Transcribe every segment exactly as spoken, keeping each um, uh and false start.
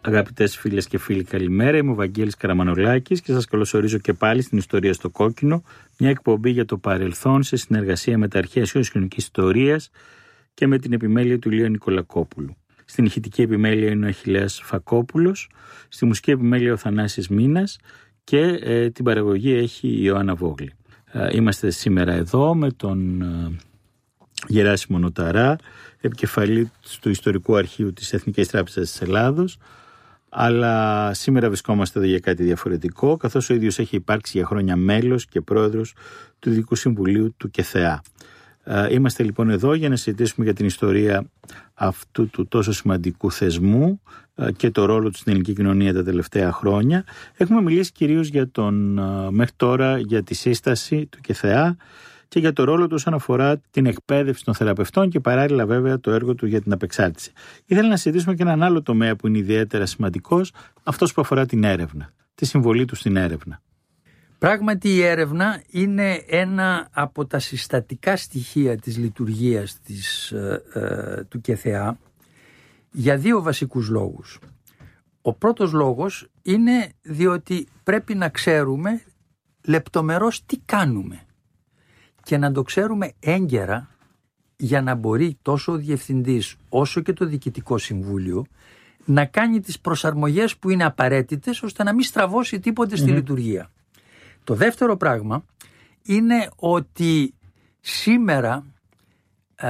Αγαπητές φίλες και φίλοι, καλημέρα. Είμαι ο Βαγγέλης Καραμανολάκης και σας καλωσορίζω και πάλι στην Ιστορία στο Κόκκινο, μια εκπομπή για το παρελθόν σε συνεργασία με τα Αρχαία Σιώδης Κοινωνικής Ιστορίας και με την επιμέλεια του Ηλία Νικολακόπουλου. Στην ηχητική επιμέλεια είναι ο Αχιλλέας Φακόπουλος, στη μουσική επιμέλεια ο Θανάσης Μίνας και ε, την παραγωγή έχει η Ιωάννα Βόγλη. Ε, είμαστε σήμερα εδώ με τον ε, Γεράσιμο Νοταρά, επικεφαλή του Ιστορικού Αρχείου της Εθνικής Τράπεζας της Ελλάδος, αλλά σήμερα βρισκόμαστε εδώ για κάτι διαφορετικό, καθώς ο ίδιος έχει υπάρξει για χρόνια μέλος και πρόεδρος του Ειδικού Συμβουλίου του ΚΕΘΕΑ. Είμαστε λοιπόν εδώ για να συζητήσουμε για την ιστορία αυτού του τόσο σημαντικού θεσμού και το ρόλο του στην ελληνική κοινωνία τα τελευταία χρόνια. Έχουμε μιλήσει κυρίως για τον, μέχρι τώρα για τη σύσταση του ΚΕΘΕΑ και για το ρόλο του όσον αφορά την εκπαίδευση των θεραπευτών και παράλληλα βέβαια το έργο του για την απεξάρτηση. Ήθελα να συζητήσουμε και έναν άλλο τομέα που είναι ιδιαίτερα σημαντικός, αυτός που αφορά την έρευνα, τη συμβολή του στην έρευνα. Πράγματι η έρευνα είναι ένα από τα συστατικά στοιχεία της λειτουργίας της, ε, ε, του ΚΕΘΕΑ για δύο βασικούς λόγους. Ο πρώτος λόγος είναι διότι πρέπει να ξέρουμε λεπτομερώς τι κάνουμε και να το ξέρουμε έγκαιρα για να μπορεί τόσο ο Διευθυντής όσο και το Διοικητικό Συμβούλιο να κάνει τις προσαρμογές που είναι απαραίτητες ώστε να μην στραβώσει τίποτε στη mm-hmm. λειτουργία. Το δεύτερο πράγμα είναι ότι σήμερα ε,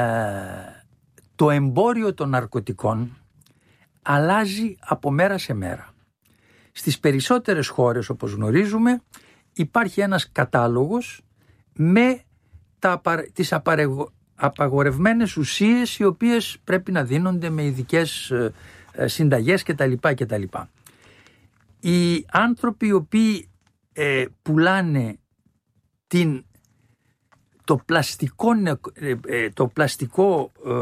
το εμπόριο των ναρκωτικών αλλάζει από μέρα σε μέρα. Στις περισσότερες χώρες, όπως γνωρίζουμε, υπάρχει ένας κατάλογος με τα, τις απαρεγω, απαγορευμένες ουσίες οι οποίες πρέπει να δίνονται με ειδικές ε, συνταγές κτλ. κτλ. Οι άνθρωποι οι οποίοι ε, πουλάνε την, το πλαστικό, ε, το πλαστικό ε,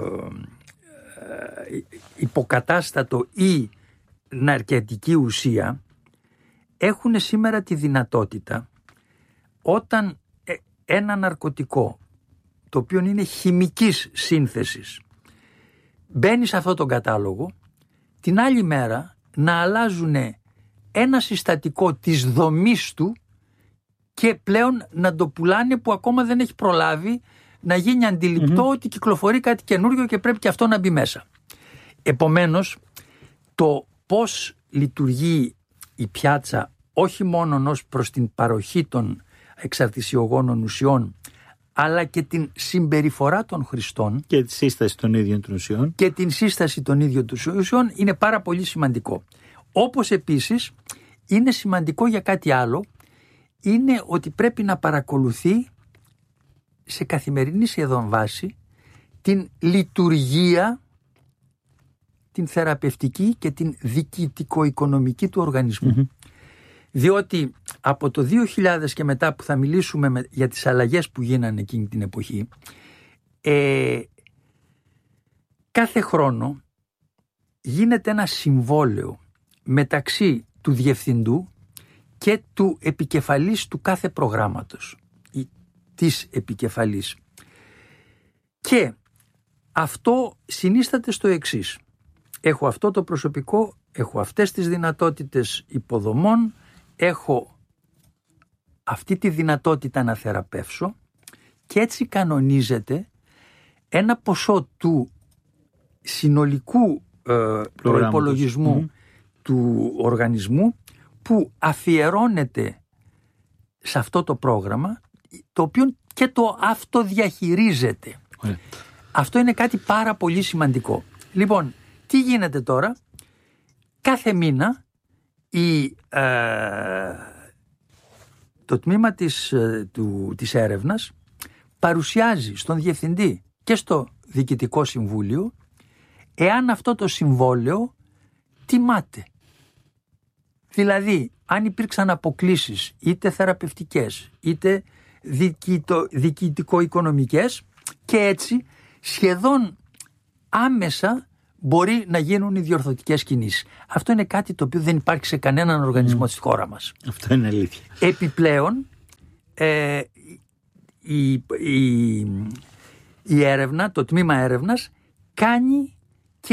ε, υποκατάστατο ή ναρκωτική ουσία έχουν σήμερα τη δυνατότητα όταν ένα ναρκωτικό το οποίο είναι χημικής σύνθεσης μπαίνει σε αυτόν τον κατάλογο, την άλλη μέρα να αλλάζουν ένα συστατικό της δομής του και πλέον να το πουλάνε που ακόμα δεν έχει προλάβει να γίνει αντιληπτό mm-hmm. ότι κυκλοφορεί κάτι καινούργιο και πρέπει και αυτό να μπει μέσα. Επομένως, το πώς λειτουργεί η πιάτσα όχι μόνο ως προς την παροχή των εξαρτησιογόνων ουσιών αλλά και την συμπεριφορά των χρηστών και τη σύσταση των ίδιων των ουσιών και την σύσταση των ίδιων των ουσιών είναι πάρα πολύ σημαντικό. Όπως επίσης είναι σημαντικό για κάτι άλλο, είναι ότι πρέπει να παρακολουθεί σε καθημερινή σχεδόν βάση την λειτουργία, την θεραπευτική και την διοικητικο-οικονομική του οργανισμού. Mm-hmm. Διότι από το δύο χιλιάδες και μετά που θα μιλήσουμε με, για τις αλλαγές που γίνανε εκείνη την εποχή, ε, κάθε χρόνο γίνεται ένα συμβόλαιο μεταξύ του διευθυντού και του επικεφαλής του κάθε προγράμματος ή της επικεφαλής. Και αυτό συνίσταται στο εξής. Έχω αυτό το προσωπικό, έχω αυτές τις δυνατότητες υποδομών, έχω αυτή τη δυνατότητα να θεραπεύσω και έτσι κανονίζεται ένα ποσό του συνολικού ε, προϋπολογισμού mm. του οργανισμού που αφιερώνεται σε αυτό το πρόγραμμα, το οποίο και το αυτοδιαχειρίζεται. Mm. Αυτό είναι κάτι πάρα πολύ σημαντικό. Λοιπόν, τι γίνεται τώρα? Κάθε μήνα η, ε, το τμήμα της, ε, του, της έρευνας παρουσιάζει στον Διευθυντή και στο Διοικητικό Συμβούλιο εάν αυτό το συμβόλαιο τιμάται. Δηλαδή, αν υπήρξαν αποκλίσεις είτε θεραπευτικές είτε διοικητικο-οικονομικές και έτσι σχεδόν άμεσα μπορεί να γίνουν οι διορθωτικές κινήσεις. Αυτό είναι κάτι το οποίο δεν υπάρχει σε κανέναν οργανισμό mm. της χώρα μας. Αυτό είναι αλήθεια. Επιπλέον, ε, η, η, η έρευνα, το τμήμα έρευνας κάνει και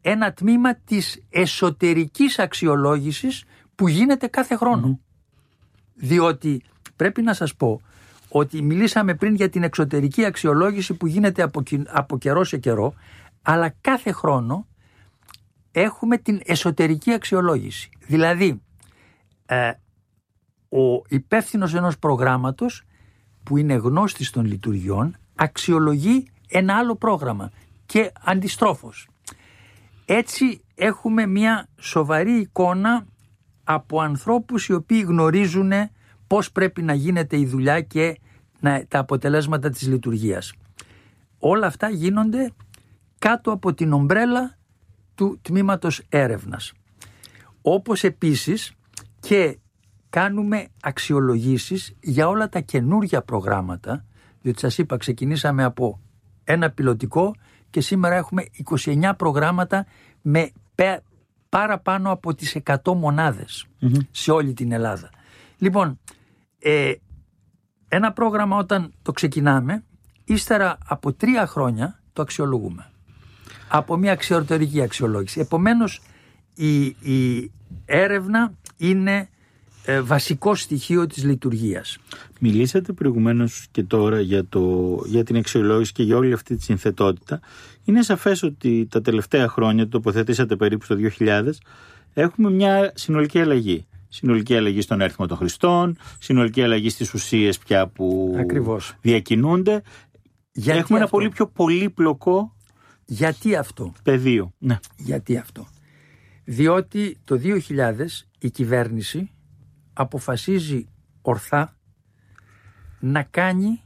ένα τμήμα της εσωτερικής αξιολόγησης που γίνεται κάθε χρόνο. Mm-hmm. Διότι πρέπει να σας πω ότι μιλήσαμε πριν για την εξωτερική αξιολόγηση που γίνεται από, από καιρό σε καιρό, αλλά κάθε χρόνο έχουμε την εσωτερική αξιολόγηση. Δηλαδή, ε, ο υπεύθυνος ενός προγράμματος που είναι γνώστης των λειτουργιών αξιολογεί ένα άλλο πρόγραμμα και αντιστρόφως. Έτσι έχουμε μια σοβαρή εικόνα από ανθρώπους οι οποίοι γνωρίζουν πώς πρέπει να γίνεται η δουλειά και να, τα αποτελέσματα της λειτουργίας. Όλα αυτά γίνονται κάτω από την ομπρέλα του τμήματος έρευνας. Όπως επίσης και κάνουμε αξιολογήσεις για όλα τα καινούργια προγράμματα, διότι σας είπα ξεκινήσαμε από ένα πιλωτικό και σήμερα έχουμε είκοσι εννέα προγράμματα με παραπάνω από τις εκατό μονάδες mm-hmm. σε όλη την Ελλάδα. Λοιπόν, ε, ένα πρόγραμμα όταν το ξεκινάμε, ύστερα από τρία χρόνια το αξιολογούμε. Από μια εξωτερική αξιολόγηση. Επομένως, η, η έρευνα είναι ε, βασικό στοιχείο της λειτουργίας. Μιλήσατε προηγουμένως και τώρα για, το, για την αξιολόγηση και για όλη αυτή τη συνθετότητα. Είναι σαφές ότι τα τελευταία χρόνια, το τοποθετήσατε περίπου στο δύο χιλιάδες, έχουμε μια συνολική αλλαγή. Συνολική αλλαγή στον αριθμό των χρηστών, συνολική αλλαγή στις ουσίες πια που Ακριβώς. διακινούνται. Γιατί έχουμε αυτό? Ένα πολύ πιο πολύπλοκο Γιατί αυτό? πεδίο. Ναι. Γιατί αυτό? Διότι το δύο χιλιάδες η κυβέρνηση αποφασίζει ορθά να κάνει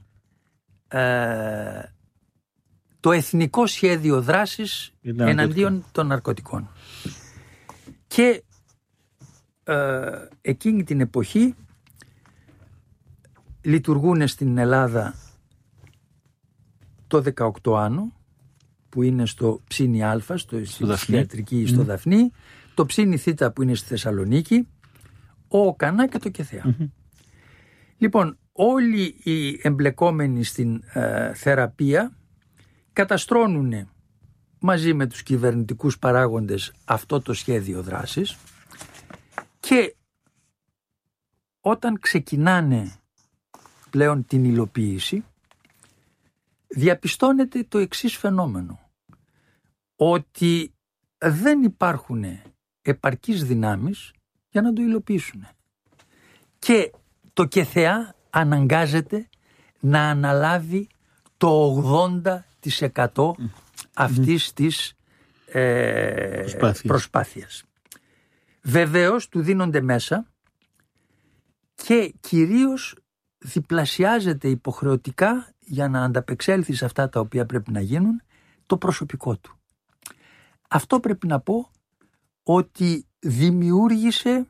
ε, το εθνικό σχέδιο δράσης εναντίον των ναρκωτικών. Και ε, εκείνη την εποχή λειτουργούν στην Ελλάδα το δεκαοκτώ άνω, που είναι στο ψήνι Α, στο, στο ψυχιατρική στο mm. Δαφνί, το ψήνι Θ που είναι στη Θεσσαλονίκη, ο Οκανά και το Κεθέα. Mm-hmm. Λοιπόν, όλοι οι εμπλεκόμενοι στην ε, θεραπεία καταστρώνουν μαζί με τους κυβερνητικούς παράγοντες αυτό το σχέδιο δράσης και όταν ξεκινάνε πλέον την υλοποίηση διαπιστώνεται το εξής φαινόμενο, ότι δεν υπάρχουν επαρκείς δυνάμεις για να το υλοποιήσουν. Και το ΚΕΘΕΑ αναγκάζεται να αναλάβει το ογδόντα τοις εκατό mm. αυτής mm. της ε, προσπάθειας. προσπάθειας. Βεβαίως του δίνονται μέσα και κυρίως διπλασιάζεται υποχρεωτικά για να ανταπεξέλθει σε αυτά τα οποία πρέπει να γίνουν το προσωπικό του. Αυτό πρέπει να πω ότι δημιούργησε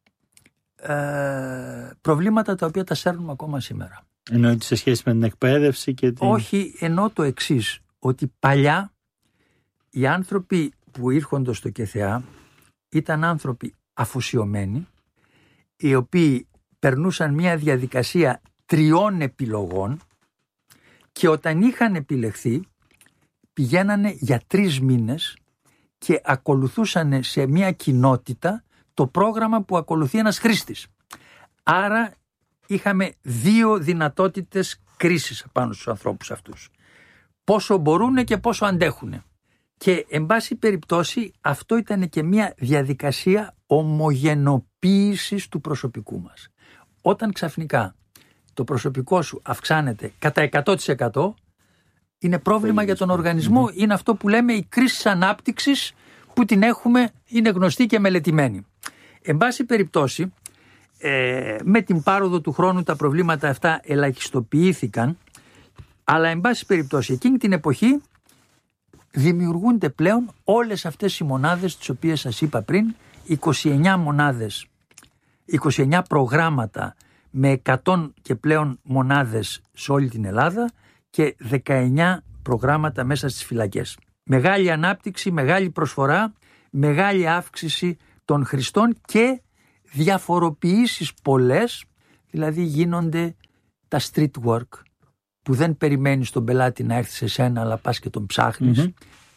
ε, προβλήματα τα οποία τα σέρνουμε ακόμα σήμερα. Εννοείται σε σχέση με την εκπαίδευση και την... Όχι, εννοώ το εξής, ότι παλιά οι άνθρωποι που ήρχονται στο ΚΕΘΕΑ ήταν άνθρωποι αφοσιωμένοι, οι οποίοι περνούσαν μια διαδικασία τριών επιλογών και όταν είχαν επιλεχθεί πηγαίνανε για τρεις μήνες και ακολουθούσαν σε μια κοινότητα το πρόγραμμα που ακολουθεί ένας χρήστης. Άρα είχαμε δύο δυνατότητες κρίσης πάνω στους ανθρώπους αυτούς. Πόσο μπορούν και πόσο αντέχουν. Και εν πάση περιπτώσει αυτό ήταν και μια διαδικασία ομογενοποίησης του προσωπικού μας. Όταν ξαφνικά το προσωπικό σου αυξάνεται κατά εκατό τοις εκατό είναι πρόβλημα για τον οργανισμό. Mm-hmm. Είναι αυτό που λέμε η κρίση ανάπτυξης που την έχουμε, είναι γνωστή και μελετημένη. Εν πάση περιπτώσει ε, με την πάροδο του χρόνου τα προβλήματα αυτά ελαχιστοποιήθηκαν, αλλά εν πάση περιπτώσει εκείνη την εποχή δημιουργούνται πλέον όλες αυτές οι μονάδες τις οποίες σας είπα πριν, είκοσι εννέα μονάδες, είκοσι εννέα προγράμματα με εκατό και πλέον μονάδες σε όλη την Ελλάδα και δεκαεννέα προγράμματα μέσα στις φυλακές. Μεγάλη ανάπτυξη, μεγάλη προσφορά, μεγάλη αύξηση των χρηστών και διαφοροποιήσεις πολλές, δηλαδή γίνονται τα street work που δεν περιμένεις τον πελάτη να έρθει σε σένα αλλά πας και τον ψάχνεις. Mm-hmm.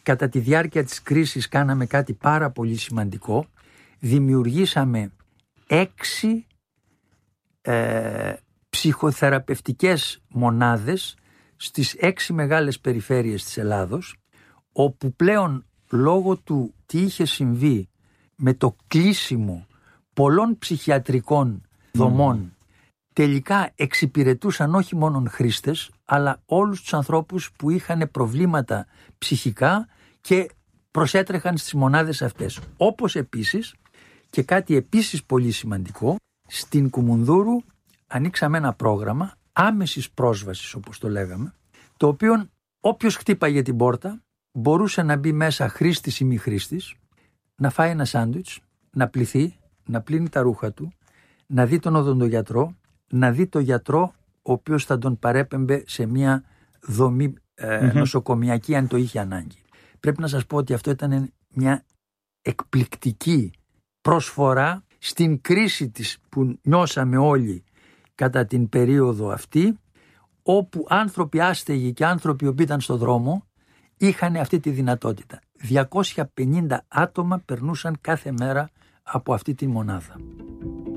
κατά τη διάρκεια της κρίσης κάναμε κάτι πάρα πολύ σημαντικό. Δημιουργήσαμε έξι ε, ψυχοθεραπευτικές μονάδες στις έξι μεγάλες περιφέρειες της Ελλάδος, όπου πλέον λόγω του τι είχε συμβεί με το κλείσιμο πολλών ψυχιατρικών δομών, mm. τελικά εξυπηρετούσαν όχι μόνο χρήστες, αλλά όλους τους ανθρώπους που είχαν προβλήματα ψυχικά και προσέτρεχαν στις μονάδες αυτές. Όπως επίσης, και κάτι επίσης πολύ σημαντικό, στην Κουμουνδούρου ανοίξαμε ένα πρόγραμμα άμεσης πρόσβασης, όπως το λέγαμε, το οποίο όποιος χτύπαγε την πόρτα μπορούσε να μπει μέσα χρήστης ή μη χρήστης, να φάει ένα σάντουιτς, να πλυθεί, να πλύνει τα ρούχα του, να δει τον οδοντογιατρό, να δει τον γιατρό ο οποίος θα τον παρέπεμπε σε μια δομή ε, mm-hmm. νοσοκομιακή αν το είχε ανάγκη. Πρέπει να σας πω ότι αυτό ήταν μια εκπληκτική προσφορά στην κρίση της που νιώσαμε όλοι κατά την περίοδο αυτή, όπου άνθρωποι άστεγοι και άνθρωποι που ήταν στο δρόμο είχαν αυτή τη δυνατότητα. διακόσια πενήντα άτομα περνούσαν κάθε μέρα από αυτή τη μονάδα.